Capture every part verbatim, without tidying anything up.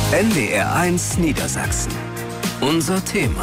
N D R eins Niedersachsen. Unser Thema.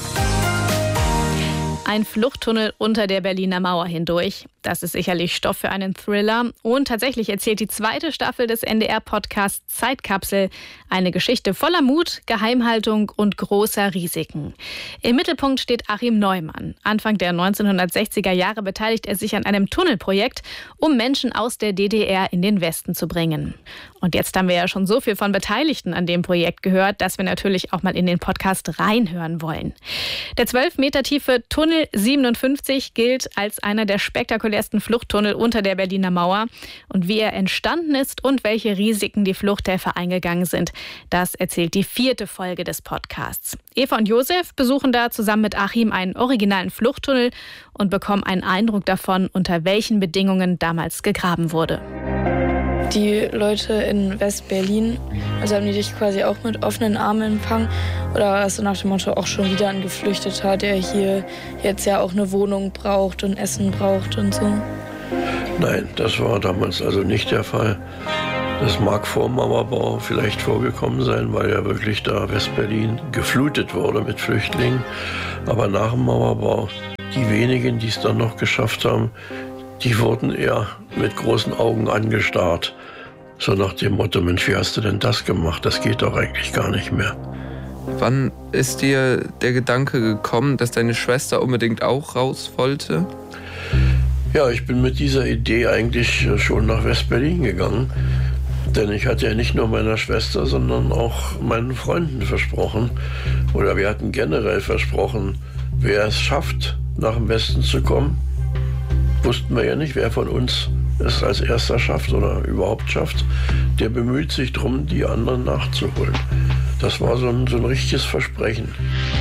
Ein Fluchttunnel unter der Berliner Mauer hindurch. Das ist sicherlich Stoff für einen Thriller. Und tatsächlich erzählt die zweite Staffel des N D R-Podcasts Zeitkapsel eine Geschichte voller Mut, Geheimhaltung und großer Risiken. Im Mittelpunkt steht Achim Neumann. Anfang der neunzehnhundertsechziger Jahre beteiligt er sich an einem Tunnelprojekt, um Menschen aus der D D R in den Westen zu bringen. Und jetzt haben wir ja schon so viel von Beteiligten an dem Projekt gehört, dass wir natürlich auch mal in den Podcast reinhören wollen. Der zwölf Meter tiefe Tunnel siebenundfünfzig gilt als einer der spektakulärsten Fluchttunnel unter der Berliner Mauer. Und wie er entstanden ist und welche Risiken die Fluchthelfer eingegangen sind, das erzählt die vierte Folge des Podcasts. Eva und Josef besuchen da zusammen mit Achim einen originalen Fluchttunnel und bekommen einen Eindruck davon, unter welchen Bedingungen damals gegraben wurde. Die Leute in West-Berlin, also haben die dich quasi auch mit offenen Armen empfangen? Oder warst du nach dem Motto auch schon wieder ein Geflüchteter, der hier jetzt ja auch eine Wohnung braucht und Essen braucht und so? Nein, das war damals also nicht der Fall. Das mag vor dem Mauerbau vielleicht vorgekommen sein, weil ja wirklich da West-Berlin geflutet wurde mit Flüchtlingen. Aber nach dem Mauerbau, die wenigen, die es dann noch geschafft haben, die wurden eher mit großen Augen angestarrt. So nach dem Motto, Mensch, wie hast du denn das gemacht? Das geht doch eigentlich gar nicht mehr. Wann ist dir der Gedanke gekommen, dass deine Schwester unbedingt auch raus wollte? Ja, ich bin mit dieser Idee eigentlich schon nach West-Berlin gegangen. Denn ich hatte ja nicht nur meiner Schwester, sondern auch meinen Freunden versprochen. Oder wir hatten generell versprochen, wer es schafft, nach dem Westen zu kommen. Wussten wir ja nicht, wer von uns es als erster schafft oder überhaupt schafft. Der bemüht sich darum, die anderen nachzuholen. Das war so ein, so ein richtiges Versprechen.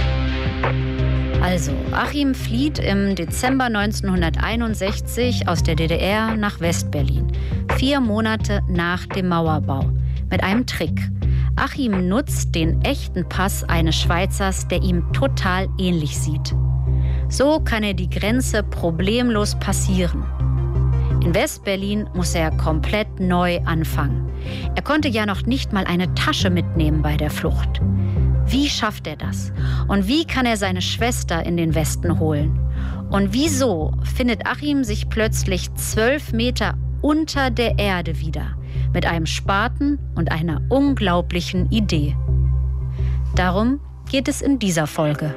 Also, Achim flieht im Dezember neunzehnhunderteinundsechzig aus der D D R nach West-Berlin. Vier Monate nach dem Mauerbau. Mit einem Trick. Achim nutzt den echten Pass eines Schweizers, der ihm total ähnlich sieht. So kann er die Grenze problemlos passieren. In West-Berlin muss er komplett neu anfangen. Er konnte ja noch nicht mal eine Tasche mitnehmen bei der Flucht. Wie schafft er das? Und wie kann er seine Schwester in den Westen holen? Und wieso findet Achim sich plötzlich zwölf Meter unter der Erde wieder? Mit einem Spaten und einer unglaublichen Idee. Darum geht es in dieser Folge.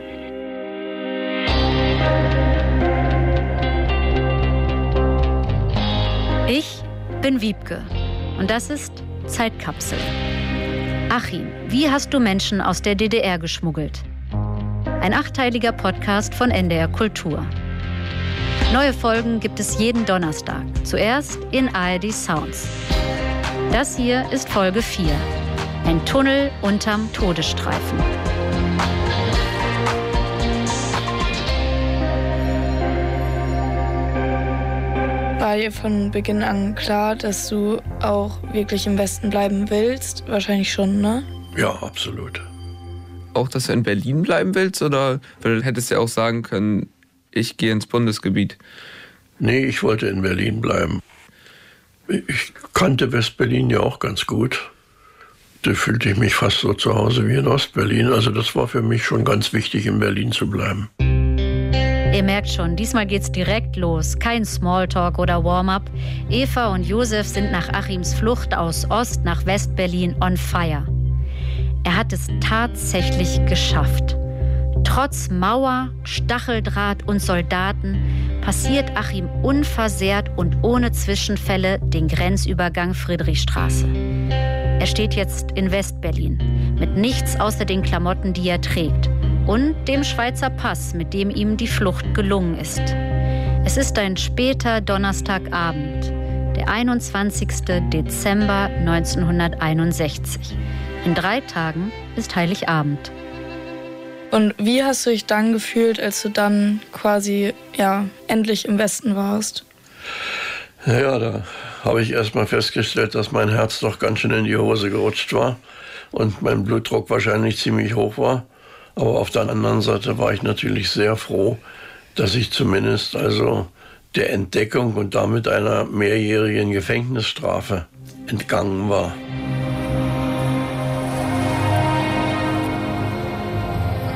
Ich bin Wiebke und das ist Zeitkapsel. Achim, wie hast du Menschen aus der D D R geschmuggelt? Ein achteiliger Podcast von N D R Kultur. Neue Folgen gibt es jeden Donnerstag, zuerst in A R D Sounds. Das hier ist Folge vier, ein Tunnel unterm Todesstreifen. War dir von Beginn an klar, dass du auch wirklich im Westen bleiben willst? Wahrscheinlich schon, ne? Ja, absolut. Auch, dass du in Berlin bleiben willst? Oder du hättest ja auch sagen können, ich gehe ins Bundesgebiet? Nee, ich wollte in Berlin bleiben. Ich kannte West-Berlin ja auch ganz gut. Da fühlte ich mich fast so zu Hause wie in Ost-Berlin. Also das war für mich schon ganz wichtig, in Berlin zu bleiben. Ihr merkt schon, diesmal geht's direkt los. Kein Smalltalk oder Warm-up. Eva und Josef sind nach Achims Flucht aus Ost nach West-Berlin on fire. Er hat es tatsächlich geschafft. Trotz Mauer, Stacheldraht und Soldaten passiert Achim unversehrt und ohne Zwischenfälle den Grenzübergang Friedrichstraße. Er steht jetzt in West-Berlin mit nichts außer den Klamotten, die er trägt. Und dem Schweizer Pass, mit dem ihm die Flucht gelungen ist. Es ist ein später Donnerstagabend, der einundzwanzigster Dezember neunzehnhunderteinundsechzig. In drei Tagen ist Heiligabend. Und wie hast du dich dann gefühlt, als du dann quasi ja endlich im Westen warst? Naja, da habe ich erst mal festgestellt, dass mein Herz doch ganz schön in die Hose gerutscht war und mein Blutdruck wahrscheinlich ziemlich hoch war. Aber auf der anderen Seite war ich natürlich sehr froh, dass ich zumindest also der Entdeckung und damit einer mehrjährigen Gefängnisstrafe entgangen war.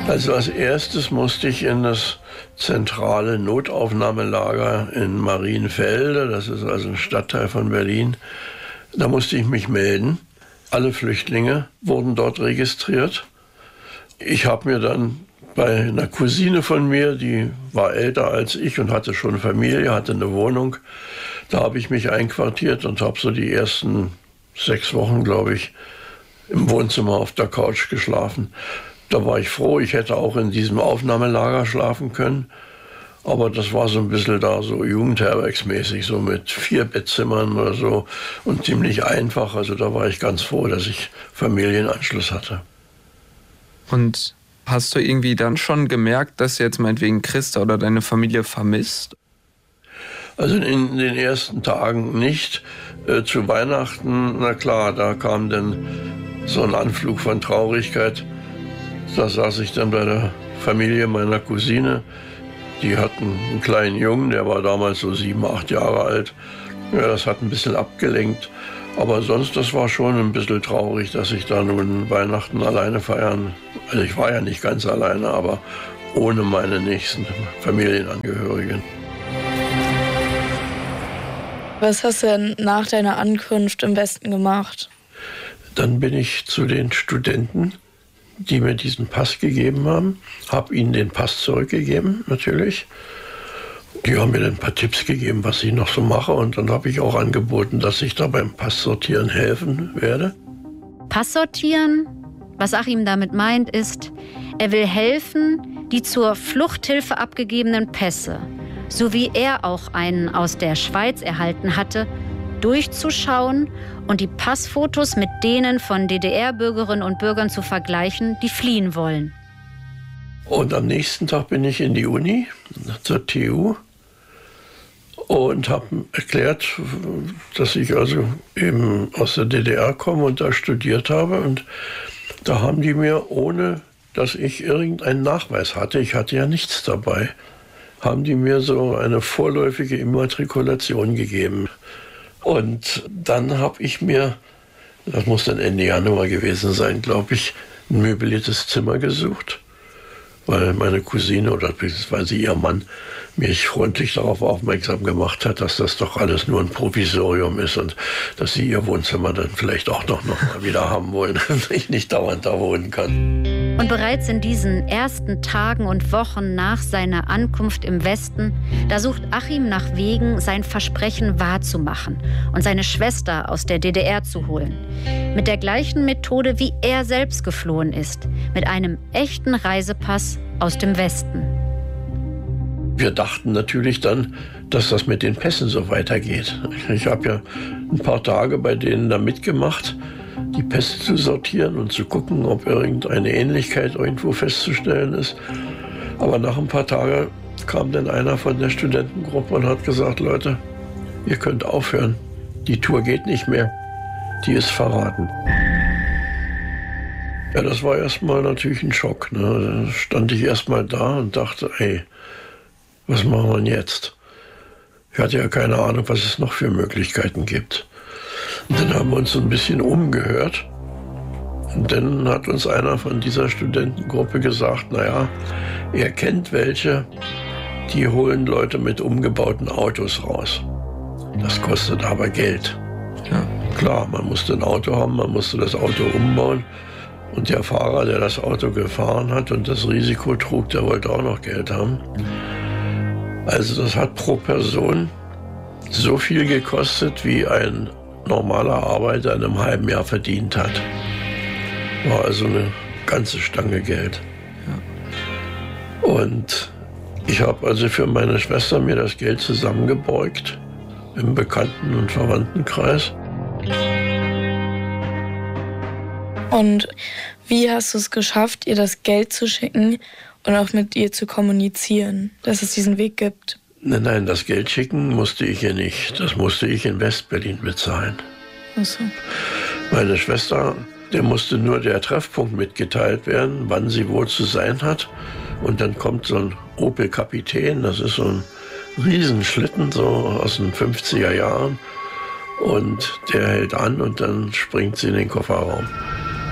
Also als erstes musste ich in das zentrale Notaufnahmelager in Marienfelde, das ist also ein Stadtteil von Berlin. Da musste ich mich melden. Alle Flüchtlinge wurden dort registriert. Ich habe mir dann bei einer Cousine von mir, die war älter als ich und hatte schon Familie, hatte eine Wohnung, da habe ich mich einquartiert und habe so die ersten sechs Wochen, glaube ich, im Wohnzimmer auf der Couch geschlafen. Da war ich froh, ich hätte auch in diesem Aufnahmelager schlafen können. Aber das war so ein bisschen da so jugendherbergsmäßig, so mit vier Bettzimmern oder so und ziemlich einfach. Also da war ich ganz froh, dass ich Familienanschluss hatte. Und hast du irgendwie dann schon gemerkt, dass jetzt meinetwegen Christa oder deine Familie vermisst? Also in den ersten Tagen nicht. Äh, zu Weihnachten, na klar, da kam dann so ein Anflug von Traurigkeit. Da saß ich dann bei der Familie meiner Cousine. Die hatten einen kleinen Jungen, der war damals so sieben, acht Jahre alt. Ja, das hat ein bisschen abgelenkt. Aber sonst, das war schon ein bisschen traurig, dass ich da nun Weihnachten alleine feiern. Also ich war ja nicht ganz alleine, aber ohne meine nächsten Familienangehörigen. Was hast du denn nach deiner Ankunft im Westen gemacht? Dann bin ich zu den Studenten, die mir diesen Pass gegeben haben, habe ihnen den Pass zurückgegeben, natürlich. Die haben mir dann ein paar Tipps gegeben, was ich noch so mache. Und dann habe ich auch angeboten, dass ich da beim Passsortieren helfen werde. Passsortieren, was Achim damit meint, ist, er will helfen, die zur Fluchthilfe abgegebenen Pässe, so wie er auch einen aus der Schweiz erhalten hatte, durchzuschauen und die Passfotos mit denen von D D R-Bürgerinnen und Bürgern zu vergleichen, die fliehen wollen. Und am nächsten Tag bin ich in die Uni, zur T U, und habe erklärt, dass ich also eben aus der D D R komme und da studiert habe. Und da haben die mir, ohne dass ich irgendeinen Nachweis hatte, ich hatte ja nichts dabei, haben die mir so eine vorläufige Immatrikulation gegeben. Und dann habe ich mir, das muss dann Ende Januar gewesen sein, glaube ich, ein möbliertes Zimmer gesucht, weil meine Cousine oder beziehungsweise ihr Mann mich freundlich darauf aufmerksam gemacht hat, dass das doch alles nur ein Provisorium ist und dass sie ihr Wohnzimmer dann vielleicht auch noch, noch mal wieder haben wollen, dass ich nicht dauernd da wohnen kann. Und bereits in diesen ersten Tagen und Wochen nach seiner Ankunft im Westen, da sucht Achim nach Wegen, sein Versprechen wahrzumachen und seine Schwester aus der D D R zu holen. Mit der gleichen Methode, wie er selbst geflohen ist, mit einem echten Reisepass aus dem Westen. Wir dachten natürlich dann, dass das mit den Pässen so weitergeht. Ich habe ja ein paar Tage bei denen da mitgemacht, die Pässe zu sortieren und zu gucken, ob irgendeine Ähnlichkeit irgendwo festzustellen ist. Aber nach ein paar Tagen kam dann einer von der Studentengruppe und hat gesagt, Leute, ihr könnt aufhören. Die Tour geht nicht mehr. Die ist verraten. Ja, das war erstmal natürlich ein Schock. Ne? Da stand ich erstmal da und dachte, ey, was machen wir denn jetzt? Ich hatte ja keine Ahnung, was es noch für Möglichkeiten gibt. Und dann haben wir uns so ein bisschen umgehört. Und dann hat uns einer von dieser Studentengruppe gesagt, naja, er kennt welche, die holen Leute mit umgebauten Autos raus. Das kostet aber Geld. Ja, klar, man musste ein Auto haben, man musste das Auto umbauen. Und der Fahrer, der das Auto gefahren hat und das Risiko trug, der wollte auch noch Geld haben. Also das hat pro Person so viel gekostet, wie ein normaler Arbeiter in einem halben Jahr verdient hat. War also eine ganze Stange Geld. Ja. Und ich habe also für meine Schwester mir das Geld zusammengebeugt im Bekannten- und Verwandtenkreis. Und wie hast du es geschafft, ihr das Geld zu schicken und auch mit ihr zu kommunizieren, dass es diesen Weg gibt? Nein, nein, das Geld schicken musste ich ihr nicht. Das musste ich in West-Berlin bezahlen. Ach so. Meine Schwester, der musste nur der Treffpunkt mitgeteilt werden, wann sie wo zu sein hat. Und dann kommt so ein Opel Kapitän, das ist so ein Riesenschlitten, so aus den fünfziger Jahren. Und der hält an und dann springt sie in den Kofferraum.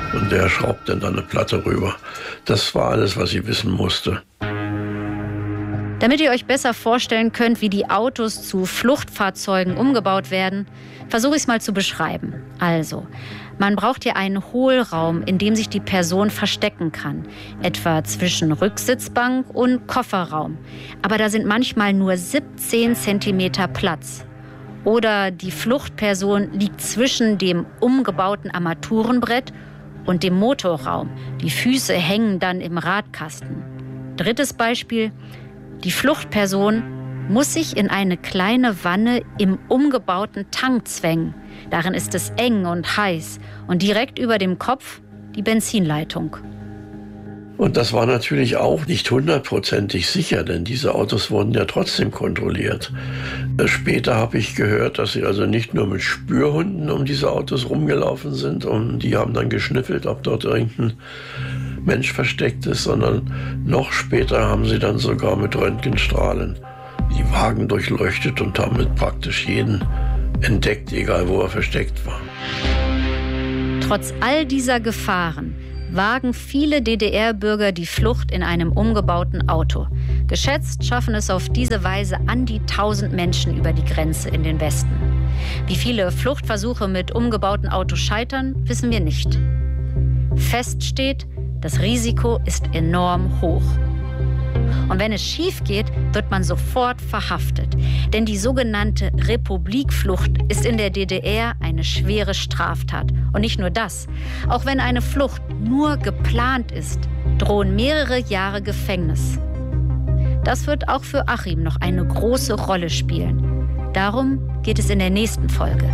Und der schraubt dann eine Platte rüber. Das war alles, was sie wissen musste. Damit ihr euch besser vorstellen könnt, wie die Autos zu Fluchtfahrzeugen umgebaut werden, versuche ich es mal zu beschreiben. Also, man braucht hier einen Hohlraum, in dem sich die Person verstecken kann. Etwa zwischen Rücksitzbank und Kofferraum. Aber da sind manchmal nur siebzehn Zentimeter Platz. Oder die Fluchtperson liegt zwischen dem umgebauten Armaturenbrett und dem Motorraum. Die Füße hängen dann im Radkasten. Drittes Beispiel: Die Fluchtperson muss sich in eine kleine Wanne im umgebauten Tank zwängen. Darin ist es eng und heiß und direkt über dem Kopf die Benzinleitung. Und das war natürlich auch nicht hundertprozentig sicher, denn diese Autos wurden ja trotzdem kontrolliert. Später habe ich gehört, dass sie also nicht nur mit Spürhunden um diese Autos rumgelaufen sind und die haben dann geschnüffelt, ob dort irgendein Mensch versteckt ist, sondern noch später haben sie dann sogar mit Röntgenstrahlen die Wagen durchleuchtet und damit praktisch jeden entdeckt, egal wo er versteckt war. Trotz all dieser Gefahren wagen viele D D R-Bürger die Flucht in einem umgebauten Auto. Geschätzt schaffen es auf diese Weise an die tausend Menschen über die Grenze in den Westen. Wie viele Fluchtversuche mit umgebauten Autos scheitern, wissen wir nicht. Fest steht, das Risiko ist enorm hoch. Und wenn es schief geht, wird man sofort verhaftet. Denn die sogenannte Republikflucht ist in der D D R eine schwere Straftat. Und nicht nur das. Auch wenn eine Flucht nur geplant ist, drohen mehrere Jahre Gefängnis. Das wird auch für Achim noch eine große Rolle spielen. Darum geht es in der nächsten Folge.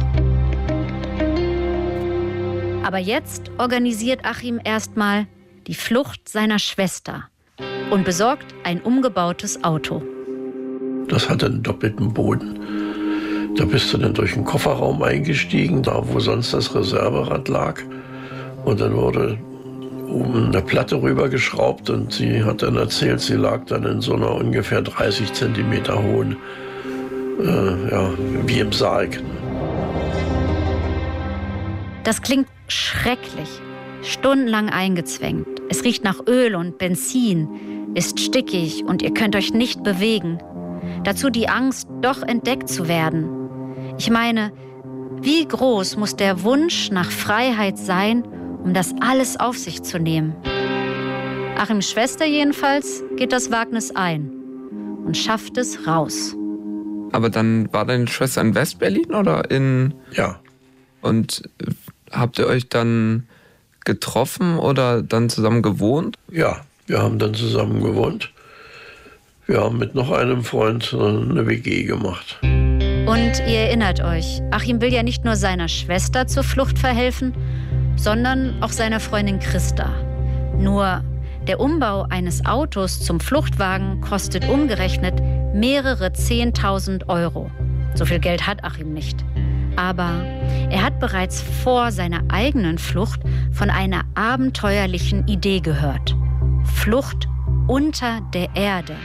Aber jetzt organisiert Achim erstmal die Flucht seiner Schwester und besorgt ein umgebautes Auto. Das hatte einen doppelten Boden. Da bist du dann durch den Kofferraum eingestiegen, da wo sonst das Reserverad lag. Und dann wurde oben eine Platte rübergeschraubt und sie hat dann erzählt, sie lag dann in so einer ungefähr dreißig Zentimeter hohen, äh, ja, wie im Sarg. Das klingt schrecklich. Stundenlang eingezwängt. Es riecht nach Öl und Benzin, ist stickig und ihr könnt euch nicht bewegen. Dazu die Angst, doch entdeckt zu werden. Ich meine, wie groß muss der Wunsch nach Freiheit sein, um das alles auf sich zu nehmen? Achims Schwester jedenfalls geht das Wagnis ein und schafft es raus. Aber dann war deine Schwester in West-Berlin oder in... Ja. Und habt ihr euch dann getroffen oder dann zusammen gewohnt? Ja, wir haben dann zusammen gewohnt. Wir haben mit noch einem Freund eine W G gemacht. Und ihr erinnert euch, Achim will ja nicht nur seiner Schwester zur Flucht verhelfen, sondern auch seiner Freundin Christa. Nur der Umbau eines Autos zum Fluchtwagen kostet umgerechnet mehrere zehntausend Euro. So viel Geld hat Achim nicht. Aber er hat bereits vor seiner eigenen Flucht von einer abenteuerlichen Idee gehört. Flucht unter der Erde.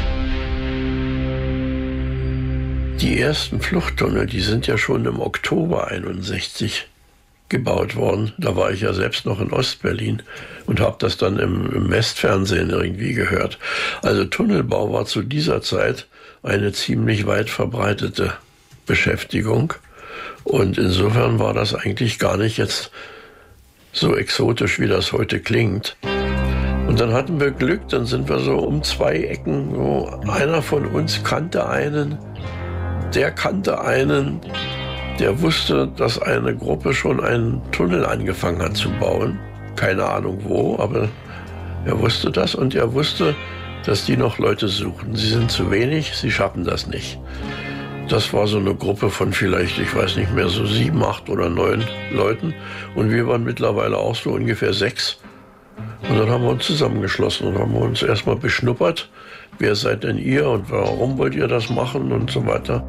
Die ersten Fluchttunnel, die sind ja schon im Oktober einundsechzig gebaut worden. Da war ich ja selbst noch in Ostberlin und habe das dann im, im Westfernsehen irgendwie gehört. Also Tunnelbau war zu dieser Zeit eine ziemlich weit verbreitete Beschäftigung. Und insofern war das eigentlich gar nicht jetzt so exotisch, wie das heute klingt. Und dann hatten wir Glück, dann sind wir so um zwei Ecken, so einer von uns kannte einen, der kannte einen, der wusste, dass eine Gruppe schon einen Tunnel angefangen hat zu bauen. Keine Ahnung wo, aber er wusste das und er wusste, dass die noch Leute suchen. Sie sind zu wenig, sie schaffen das nicht. Das war so eine Gruppe von vielleicht, ich weiß nicht mehr, so sieben, acht oder neun Leuten. Und wir waren mittlerweile auch so ungefähr sechs. Und dann haben wir uns zusammengeschlossen und haben wir uns erstmal beschnuppert. Wer seid denn ihr und warum wollt ihr das machen und so weiter.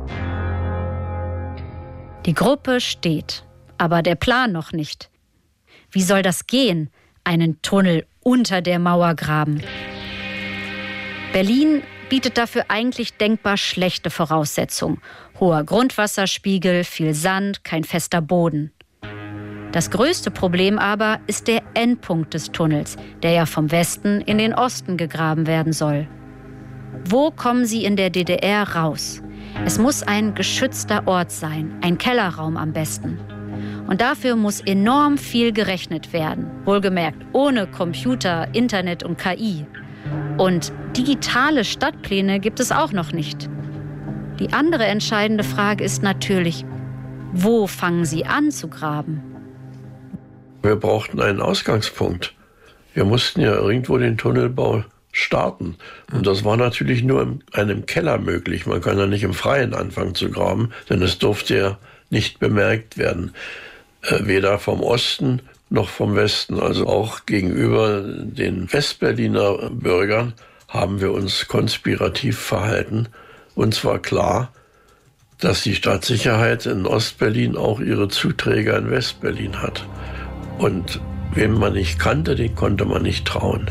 Die Gruppe steht, aber der Plan noch nicht. Wie soll das gehen? Einen Tunnel unter der Mauer graben. Berlin bietet dafür eigentlich denkbar schlechte Voraussetzungen. Hoher Grundwasserspiegel, viel Sand, kein fester Boden. Das größte Problem aber ist der Endpunkt des Tunnels, der ja vom Westen in den Osten gegraben werden soll. Wo kommen Sie in der D D R raus? Es muss ein geschützter Ort sein, ein Kellerraum am besten. Und dafür muss enorm viel gerechnet werden. Wohlgemerkt, ohne Computer, Internet und K I. Und digitale Stadtpläne gibt es auch noch nicht. Die andere entscheidende Frage ist natürlich, wo fangen Sie an zu graben? Wir brauchten einen Ausgangspunkt. Wir mussten ja irgendwo den Tunnelbau starten. Und das war natürlich nur in einem Keller möglich. Man kann ja nicht im Freien anfangen zu graben, denn es durfte ja nicht bemerkt werden. Äh, weder vom Osten noch vom Westen. Also auch gegenüber den Westberliner Bürgern haben wir uns konspirativ verhalten. Und zwar klar, dass die Stadtsicherheit in Ostberlin auch ihre Zuträger in Westberlin hat. Und wen man nicht kannte, den konnte man nicht trauen.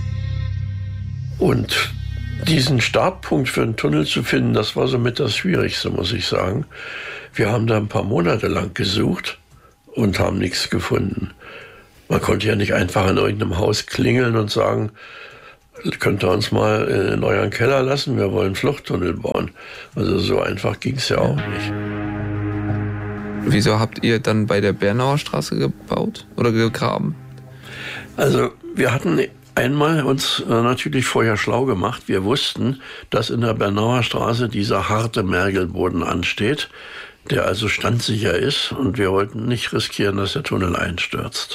Und diesen Startpunkt für einen Tunnel zu finden, das war somit das Schwierigste, muss ich sagen. Wir haben da ein paar Monate lang gesucht und haben nichts gefunden. Man konnte ja nicht einfach in irgendeinem Haus klingeln und sagen, könnt ihr uns mal in euren Keller lassen, wir wollen einen Fluchttunnel bauen. Also so einfach ging es ja auch nicht. Wieso habt ihr dann bei der Bernauer Straße gebaut oder gegraben? Also wir hatten einmal uns natürlich vorher schlau gemacht. Wir wussten, dass in der Bernauer Straße dieser harte Mergelboden ansteht, der also standsicher ist. Und wir wollten nicht riskieren, dass der Tunnel einstürzt.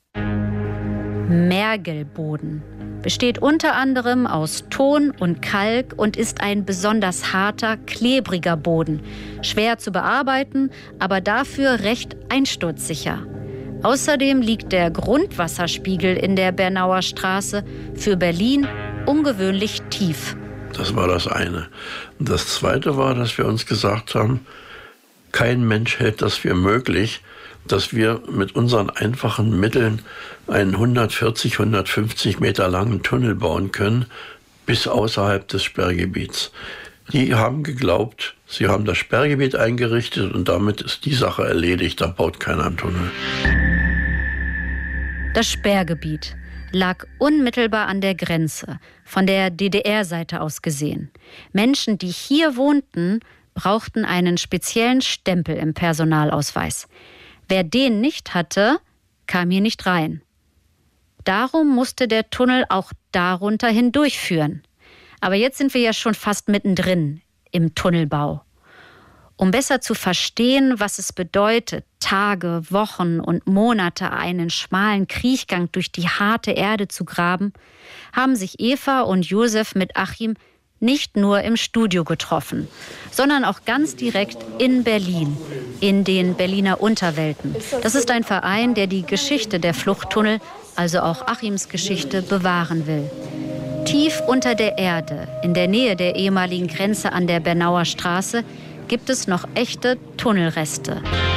Mergelboden besteht unter anderem aus Ton und Kalk und ist ein besonders harter, klebriger Boden. Schwer zu bearbeiten, aber dafür recht einsturzsicher. Außerdem liegt der Grundwasserspiegel in der Bernauer Straße für Berlin ungewöhnlich tief. Das war das eine. Und das zweite war, dass wir uns gesagt haben, kein Mensch hält das für möglich, dass wir mit unseren einfachen Mitteln einen hundertvierzig, hundertfünfzig Meter langen Tunnel bauen können, bis außerhalb des Sperrgebiets. Die haben geglaubt, sie haben das Sperrgebiet eingerichtet und damit ist die Sache erledigt, da baut keiner einen Tunnel. Das Sperrgebiet lag unmittelbar an der Grenze, von der D D R-Seite aus gesehen. Menschen, die hier wohnten, brauchten einen speziellen Stempel im Personalausweis. Wer den nicht hatte, kam hier nicht rein. Darum musste der Tunnel auch darunter hindurchführen. Aber jetzt sind wir ja schon fast mittendrin im Tunnelbau. Um besser zu verstehen, was es bedeutet, Tage, Wochen und Monate einen schmalen Kriechgang durch die harte Erde zu graben, haben sich Eva und Josef mit Achim nicht nur im Studio getroffen, sondern auch ganz direkt in Berlin, in den Berliner Unterwelten. Das ist ein Verein, der die Geschichte der Fluchttunnel, also auch Achims Geschichte, bewahren will. Tief unter der Erde, in der Nähe der ehemaligen Grenze an der Bernauer Straße, gibt es noch echte Tunnelreste.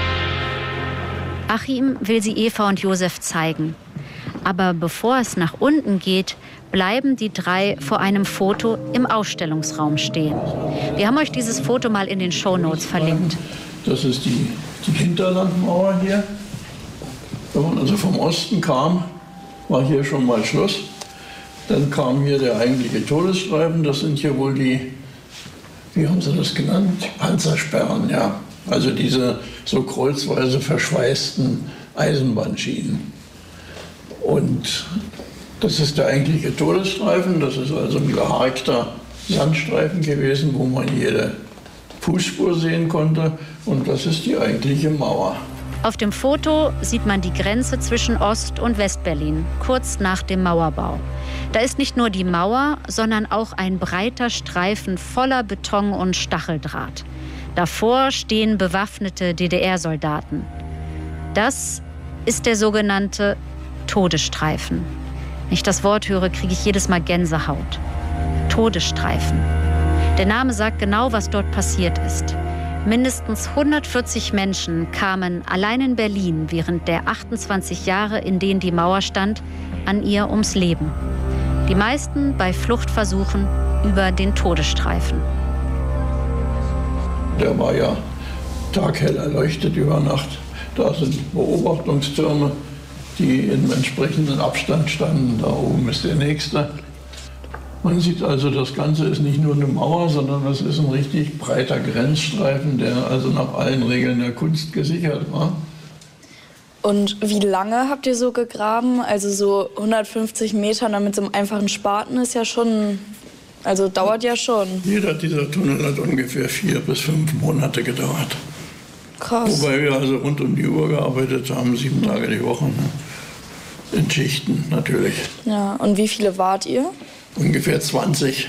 Achim will sie Eva und Josef zeigen. Aber bevor es nach unten geht, bleiben die drei vor einem Foto im Ausstellungsraum stehen. Wir haben euch dieses Foto mal in den Shownotes verlinkt. Das ist die, die Hinterlandmauer hier. Wenn man also vom Osten kam, war hier schon mal Schluss. Dann kam hier der eigentliche Todesstreifen. Das sind hier wohl die, wie haben sie das genannt? Die Panzersperren, ja. Also diese so kreuzweise verschweißten Eisenbahnschienen. Und das ist der eigentliche Todesstreifen. Das ist also ein geharkter Sandstreifen gewesen, wo man jede Fußspur sehen konnte. Und das ist die eigentliche Mauer. Auf dem Foto sieht man die Grenze zwischen Ost- und Westberlin, kurz nach dem Mauerbau. Da ist nicht nur die Mauer, sondern auch ein breiter Streifen voller Beton und Stacheldraht. Davor stehen bewaffnete D D R-Soldaten. Das ist der sogenannte Todesstreifen. Wenn ich das Wort höre, kriege ich jedes Mal Gänsehaut. Todesstreifen. Der Name sagt genau, was dort passiert ist. Mindestens hundertvierzig Menschen kamen allein in Berlin während der achtundzwanzig Jahre, in denen die Mauer stand, an ihr ums Leben. Die meisten bei Fluchtversuchen über den Todesstreifen. Der war ja taghell erleuchtet über Nacht. Da sind Beobachtungstürme, die im entsprechenden Abstand standen. Da oben ist der nächste. Man sieht also, das Ganze ist nicht nur eine Mauer, sondern das ist ein richtig breiter Grenzstreifen, der also nach allen Regeln der Kunst gesichert war. Und wie lange habt ihr so gegraben? Also so hundertfünfzig Meter mit so einem einfachen Spaten ist ja schon, also dauert ja schon. Jeder dieser Tunnel hat ungefähr vier bis fünf Monate gedauert. Krass. Wobei wir also rund um die Uhr gearbeitet haben, sieben Tage die Woche. Ne? In Schichten natürlich. Ja, und wie viele wart ihr? Ungefähr zwanzig.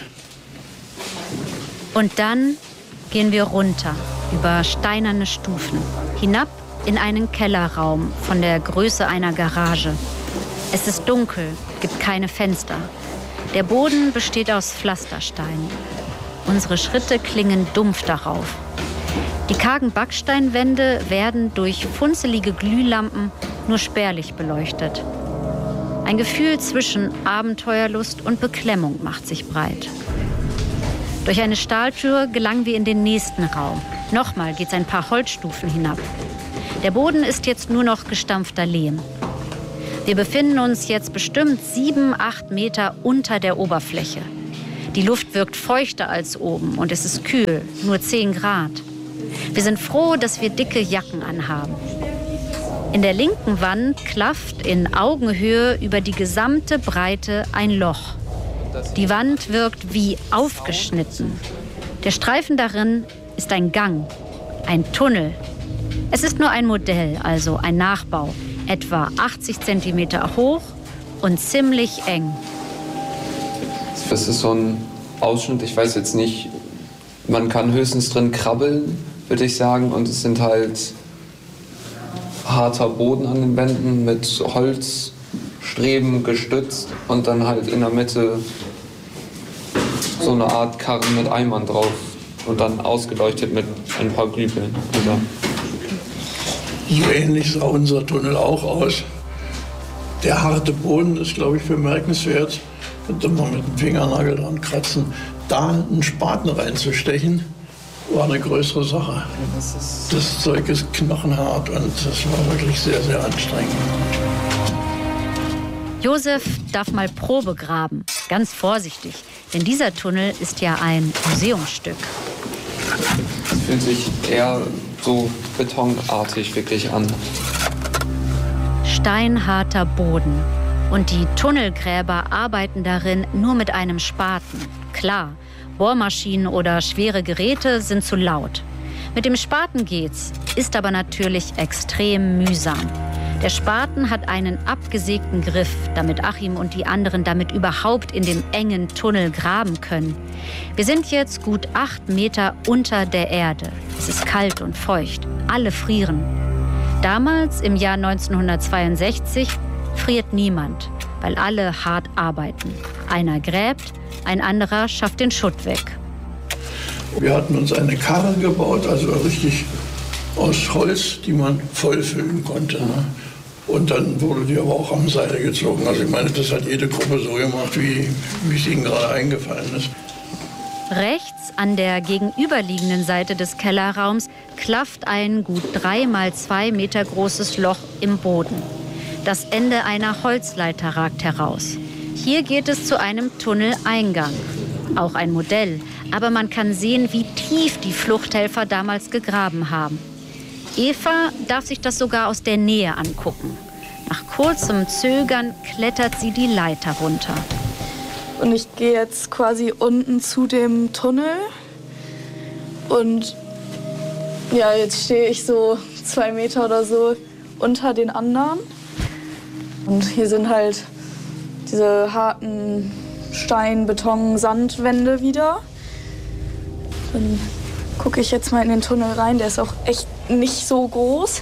Und dann gehen wir runter, über steinerne Stufen, hinab in einen Kellerraum von der Größe einer Garage. Es ist dunkel, gibt keine Fenster. Der Boden besteht aus Pflastersteinen. Unsere Schritte klingen dumpf darauf. Die kargen Backsteinwände werden durch funzelige Glühlampen nur spärlich beleuchtet. Ein Gefühl zwischen Abenteuerlust und Beklemmung macht sich breit. Durch eine Stahltür gelangen wir in den nächsten Raum. Nochmal geht's ein paar Holzstufen hinab. Der Boden ist jetzt nur noch gestampfter Lehm. Wir befinden uns jetzt bestimmt sieben, acht Meter unter der Oberfläche. Die Luft wirkt feuchter als oben und es ist kühl, nur zehn Grad. Wir sind froh, dass wir dicke Jacken anhaben. In der linken Wand klafft in Augenhöhe über die gesamte Breite ein Loch. Die Wand wirkt wie aufgeschnitten. Der Streifen darin ist ein Gang, ein Tunnel. Es ist nur ein Modell, also ein Nachbau, etwa achtzig Zentimeter hoch und ziemlich eng. Das ist so ein Ausschnitt, ich weiß jetzt nicht, man kann höchstens drin krabbeln, würde ich sagen. Und es sind halt harter Boden an den Wänden mit Holzstreben gestützt und dann halt in der Mitte so eine Art Karren mit Eimern drauf und dann ausgeleuchtet mit ein paar Glühbirnen. Also so ähnlich sah unser Tunnel auch aus. Der harte Boden ist, glaube ich, bemerkenswert. Könnte man mit dem Fingernagel dran kratzen. Da einen Spaten reinzustechen, war eine größere Sache. Das Zeug ist knochenhart und das war wirklich sehr, sehr anstrengend. Josef darf mal Probe graben, ganz vorsichtig, denn dieser Tunnel ist ja ein Museumsstück. es fühlt sich eher so betonartig wirklich an. Steinharter Boden. Und die Tunnelgräber arbeiten darin nur mit einem Spaten. Klar, Bohrmaschinen oder schwere Geräte sind zu laut. Mit dem Spaten geht's, ist aber natürlich extrem mühsam. Der Spaten hat einen abgesägten Griff, damit Achim und die anderen damit überhaupt in dem engen Tunnel graben können. Wir sind jetzt gut acht Meter unter der Erde. Es ist kalt und feucht. Alle frieren. Damals, im Jahr neunzehnhundertzweiundsechzig, friert niemand, weil alle hart arbeiten. Einer gräbt, ein anderer schafft den Schutt weg. Wir hatten uns eine Karre gebaut, also richtig aus Holz, die man vollfüllen konnte. Ne? Und dann wurde die aber auch am Seil gezogen. Also ich meine, das hat jede Gruppe so gemacht, wie, wie es ihnen gerade eingefallen ist. Rechts an der gegenüberliegenden Seite des Kellerraums klafft ein gut drei mal zwei Meter großes Loch im Boden. Das Ende einer Holzleiter ragt heraus. Hier geht es zu einem Tunneleingang. Auch ein Modell, aber man kann sehen, wie tief die Fluchthelfer damals gegraben haben. Eva darf sich das sogar aus der Nähe angucken. Nach kurzem Zögern klettert sie die Leiter runter. Und ich gehe jetzt quasi unten zu dem Tunnel. Und ja, jetzt stehe ich so zwei Meter oder so unter den anderen. Und hier sind halt diese harten Stein-, Beton-, Sandwände wieder. Dann gucke ich jetzt mal in den Tunnel rein. Der ist auch echt nicht so groß.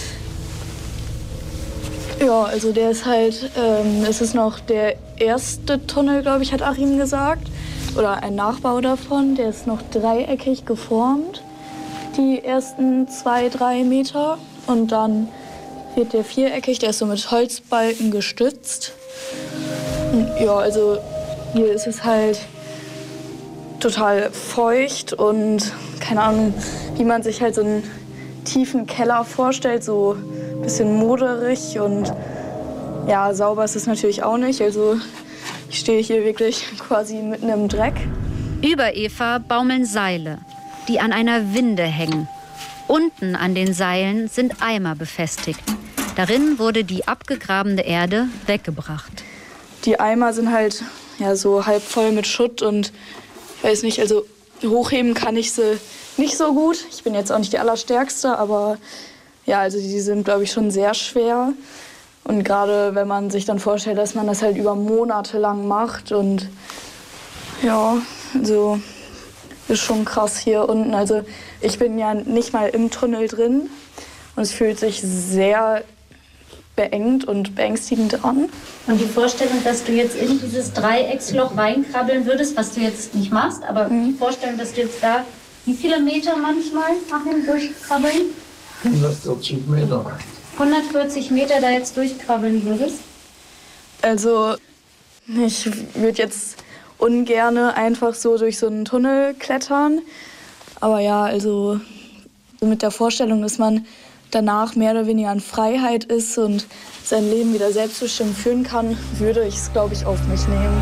Ja, also der ist halt, ähm, es ist noch der erste Tunnel, glaube ich, hat Achim gesagt. Oder ein Nachbau davon. Der ist noch dreieckig geformt. Die ersten zwei, drei Meter. Und dann wird der viereckig, der ist so mit Holzbalken gestützt. Und ja, also hier ist es halt total feucht und keine Ahnung, wie man sich halt so ein tiefen Keller vorstellt, so ein bisschen moderig und ja, sauber ist es natürlich auch nicht. Also ich stehe hier wirklich quasi mitten im Dreck. Über Eva baumeln Seile, die an einer Winde hängen. Unten an den Seilen sind Eimer befestigt. Darin wurde die abgegrabene Erde weggebracht. Die Eimer sind halt ja, so halb voll mit Schutt und ich weiß nicht, also hochheben kann ich sie nicht so gut. Ich bin jetzt auch nicht die Allerstärkste, aber ja, also die sind, glaube ich, schon sehr schwer. Und gerade wenn man sich dann vorstellt, dass man das halt über Monate lang macht und ja, also ist schon krass hier unten. Also ich bin ja nicht mal im Tunnel drin und es fühlt sich sehr beengt und beängstigend an. Und die Vorstellung, dass du jetzt in dieses Dreiecksloch reinkrabbeln würdest, was du jetzt nicht machst, aber mhm. die Vorstellung, dass du jetzt da wie viele Meter manchmal nachher durchkrabbeln? hundertvierzig Meter. hundertvierzig Meter da jetzt durchkrabbeln würdest? Also ich würde jetzt ungerne einfach so durch so einen Tunnel klettern. Aber ja, also mit der Vorstellung, dass man danach mehr oder weniger in Freiheit ist und sein Leben wieder selbstbestimmt führen kann, würde ich es, glaube ich, auf mich nehmen.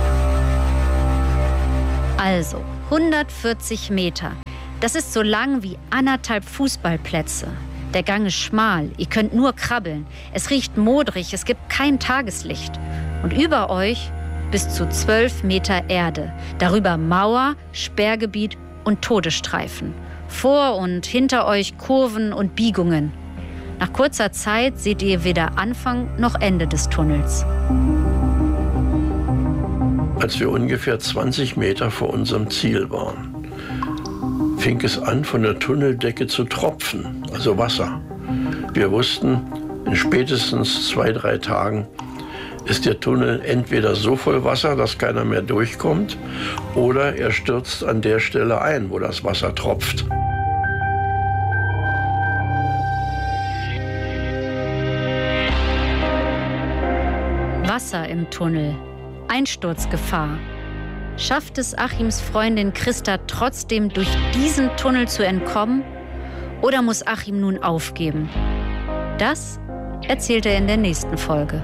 Also, hundertvierzig Meter. Das ist so lang wie anderthalb Fußballplätze. Der Gang ist schmal, ihr könnt nur krabbeln. Es riecht modrig, es gibt kein Tageslicht. Und über euch bis zu zwölf Meter Erde. Darüber Mauer, Sperrgebiet und Todesstreifen. Vor und hinter euch Kurven und Biegungen. Nach kurzer Zeit seht ihr weder Anfang noch Ende des Tunnels. Als wir ungefähr zwanzig Meter vor unserem Ziel waren, fing es an, von der Tunneldecke zu tropfen, also Wasser. Wir wussten, in spätestens zwei, drei Tagen ist der Tunnel entweder so voll Wasser, dass keiner mehr durchkommt, oder er stürzt an der Stelle ein, wo das Wasser tropft. Wasser im Tunnel. Einsturzgefahr. Schafft es Achims Freundin Christa trotzdem, durch diesen Tunnel zu entkommen? Oder muss Achim nun aufgeben? Das erzählt er in der nächsten Folge.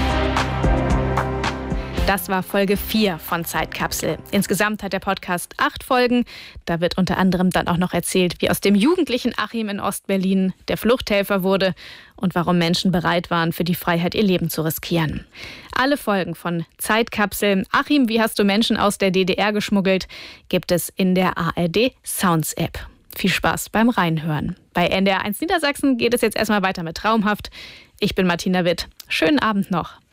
Das war Folge vier von Zeitkapsel. Insgesamt hat der Podcast acht Folgen. Da wird unter anderem dann auch noch erzählt, wie aus dem jugendlichen Achim in Ostberlin der Fluchthelfer wurde und warum Menschen bereit waren, für die Freiheit ihr Leben zu riskieren. Alle Folgen von Zeitkapsel, Achim, wie hast du Menschen aus der D D R geschmuggelt, gibt es in der A R D Sounds App. Viel Spaß beim Reinhören. Bei N D R eins Niedersachsen geht es jetzt erstmal weiter mit Traumhaft. Ich bin Martina Witt. Schönen Abend noch.